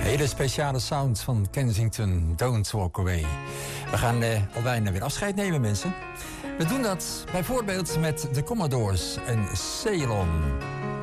Hele speciale sound van Kensington, Don't Walk Away. We gaan al bijna weer afscheid nemen, mensen. We doen dat bijvoorbeeld met de Commodores en Ceylon.